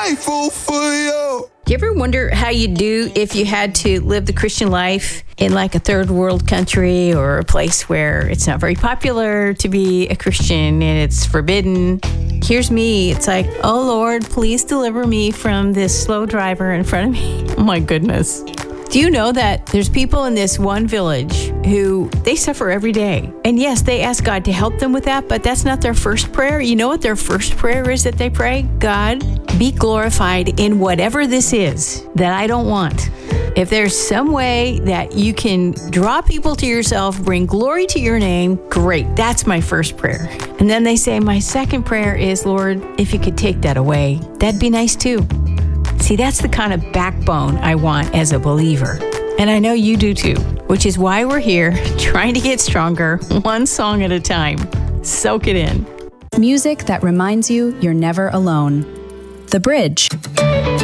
grateful for you. Do you ever wonder how you'd do if you had to live the Christian life in like a third world country or a place where it's not very popular to be a Christian and it's forbidden? Here's me. It's like, oh Lord, please deliver me from this slow driver in front of me. Oh my goodness. Do you know that there's people in this one village who they suffer every day? And yes, they ask God to help them with that, but that's not their first prayer. You know what their first prayer is that they pray? God, be glorified in whatever this is that I don't want. If there's some way that you can draw people to yourself, bring glory to your name, great. That's my first prayer. And then they say, my second prayer is, Lord, if you could take that away, that'd be nice too. See, that's the kind of backbone I want as a believer. And I know you do too, which is why we're here trying to get stronger one song at a time. Soak it in. Music that reminds you you're never alone. The Bridge.